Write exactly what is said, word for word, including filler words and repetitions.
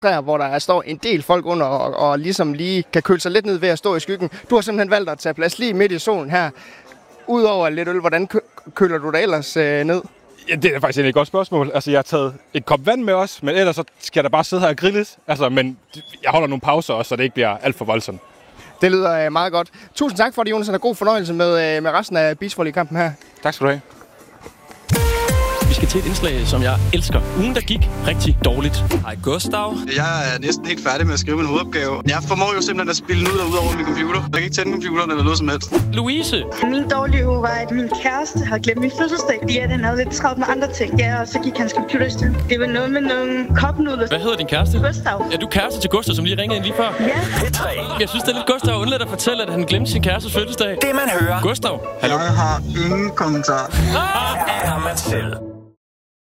der, hvor der står en del folk under, og, og ligesom lige kan køle sig lidt ned ved at stå i skyggen. Du har simpelthen valgt at tage plads lige midt i solen her. Udover lidt øl, hvordan kø- køler du dig ellers øh, ned? Ja, det er faktisk et godt spørgsmål. Altså, jeg har taget et kop vand med os, men ellers så skal jeg da bare sidde her og grilles. Altså, men jeg holder nogle pauser også, så det ikke bliver alt for voldsomt. Det lyder øh, meget godt. Tusind tak for det, Jonas, og god fornøjelse med, øh, med resten af beachvolley-kampen her. Tak skal du have. Vi skal til et indslag, som jeg elsker. Ugen, der gik rigtig dårligt. Hej Gustav. Jeg er næsten helt færdig med at skrive en hovedopgave. Jeg formår jo simpelthen at spille ud og ud over min computer. Jeg kan ikke tænde computeren eller noget som helst. Louise. Min dårlige uge var, at min kæreste har glemt min fødselsdag. Ja, den havde lidt travlt med andre ting. Ja, og så gik hans computer i stykker. Det var noget med nogle kopnudler. Hvad hedder din kæreste? Gustav. Er du kæreste til Gustav, som lige ringede ind lige før? Ja. P tre. Jeg synes, det er lidt Gustav undladt at fortælle, at han glemte sin kærestes fødselsdag. Det man hører. Gustav. Hallo? Jeg har ingen kommentar. Ah! Er man selv.